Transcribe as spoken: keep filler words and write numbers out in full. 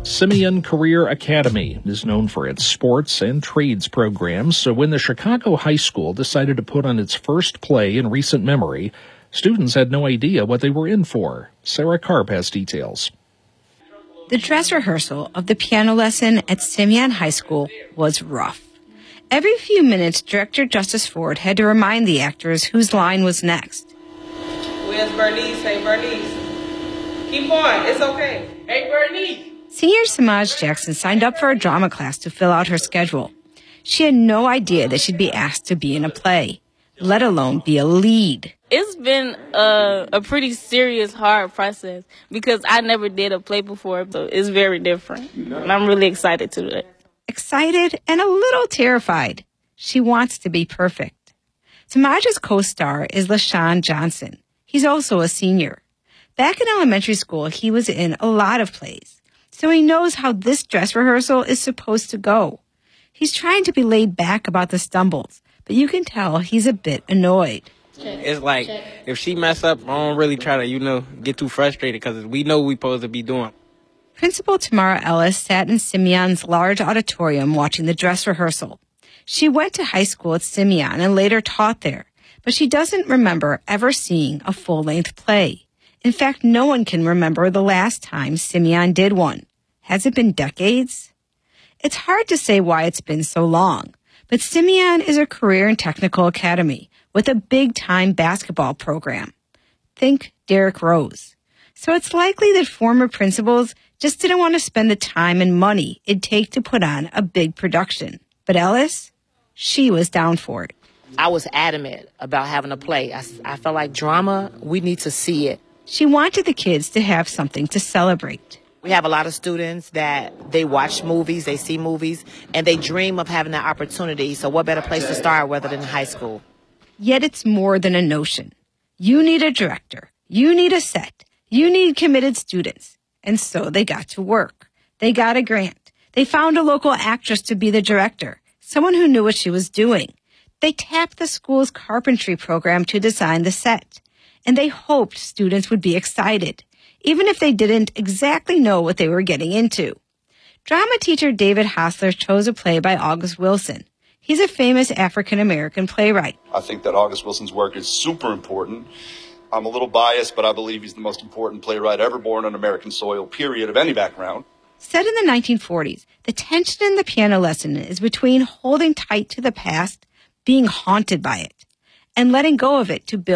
Simeon Career Academy is known for its sports and trades programs, so when the Chicago High School decided to put on its first play in recent memory, students had no idea what they were in for. Sarah Karp has details. The dress rehearsal of the piano lesson at Simeon High School was rough. Every few minutes, Director Justice Ford had to remind the actors whose line was next. Where's Bernice? Hey, Bernice. Keep going. It's okay. Hey, Bernice. Senior Samaj Jackson signed up for a drama class to fill out her schedule. She had no idea that she'd be asked to be in a play, let alone be a lead. It's been a, a pretty serious, hard process because I never did a play before, so it's very different. And I'm really excited to do it. Excited and a little terrified. She wants to be perfect. Samaj's co-star is LaShawn Johnson. He's also a senior. Back in elementary school, he was in a lot of plays, so he knows how this dress rehearsal is supposed to go. He's trying to be laid back about the stumbles, but you can tell he's a bit annoyed. It's like, if she mess up, I don't really try to, you know, get too frustrated because we know what we're supposed to be doing. Principal Tamara Ellis sat in Simeon's large auditorium watching the dress rehearsal. She went to high school at Simeon and later taught there, but she doesn't remember ever seeing a full-length play. In fact, no one can remember the last time Simeon did one. Has it been decades? It's hard to say why it's been so long, but Simeon is a career and technical academy with a big-time basketball program. Think Derrick Rose. So it's likely that former principals just didn't want to spend the time and money it'd take to put on a big production. But Ellis, she was down for it. I was adamant about having a play. I, I felt like drama, we need to see it. She wanted the kids to have something to celebrate. We have a lot of students that they watch movies, they see movies, and they dream of having that opportunity. So what better place to start rather than high school? Yet it's more than a notion. You need a director. You need a set. You need committed students. And so they got to work. They got a grant. They found a local actress to be the director, someone who knew what she was doing. They tapped the school's carpentry program to design the set. And they hoped students would be excited, even if they didn't exactly know what they were getting into. Drama teacher David Hostler chose a play by August Wilson. He's a famous African-American playwright. I think that August Wilson's work is super important. I'm a little biased, but I believe he's the most important playwright ever born on American soil, period, of any background. Set in the nineteen forties, the tension in the piano lesson is between holding tight to the past, being haunted by it, and letting go of it to build